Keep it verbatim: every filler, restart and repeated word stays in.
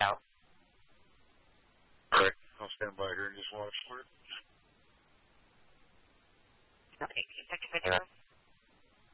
No. Correct. I'll stand by here and just watch for it. Okay, can you check your video?